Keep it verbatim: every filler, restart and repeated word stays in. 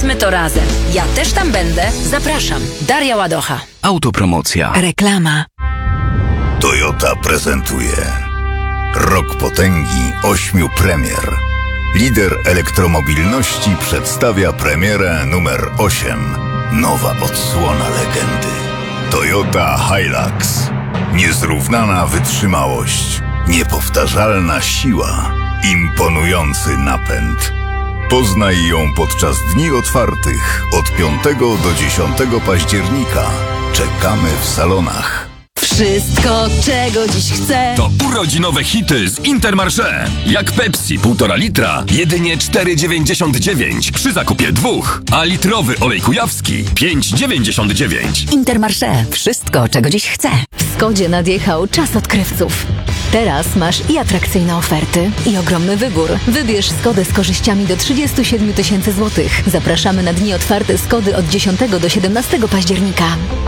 Powiedzmy to razem. Ja też tam będę. Zapraszam. Daria Ładocha. Autopromocja. Reklama. Toyota prezentuje Rok potęgi ośmiu premier. Lider elektromobilności przedstawia premierę numer osiem. Nowa odsłona legendy. Toyota Hilux. Niezrównana wytrzymałość, niepowtarzalna siła, imponujący napęd. Poznaj ją podczas dni otwartych od piątego do dziesiątego października. Czekamy w salonach. Wszystko, czego dziś chcę. To urodzinowe hity z Intermarché. Jak Pepsi półtora litra, jedynie cztery dziewięćdziesiąt dziewięć przy zakupie dwóch, a litrowy olej kujawski pięć dziewięćdziesiąt dziewięć. Intermarché. Wszystko, czego dziś chcę. W Skodzie nadjechał czas odkrywców. Teraz masz i atrakcyjne oferty, i ogromny wybór. Wybierz Skodę z korzyściami do trzydzieści siedem tysięcy złotych. Zapraszamy na dni otwarte Skody od dziesiątego do siedemnastego października.